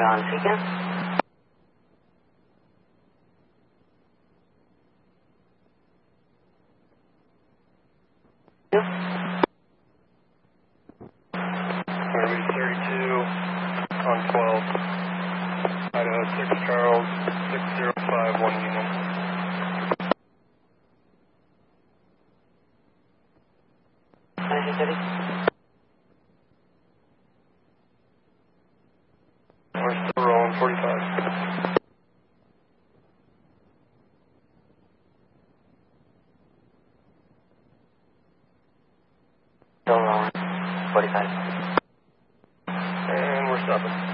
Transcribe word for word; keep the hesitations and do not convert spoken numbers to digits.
on Beacon. Kirby thirty-two on twelve. Idaho six Charles six zero five one Union. Energy City. We're still rolling forty-five. Still rolling forty-five. And we're stopping.